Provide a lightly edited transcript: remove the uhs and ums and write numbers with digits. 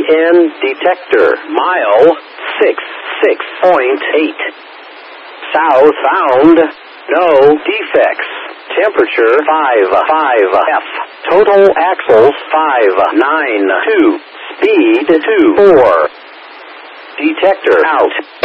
EN detector. Mile 66.8. Southbound. No defects. Temperature 55F. Total axles 592. Speed 24. Detector out.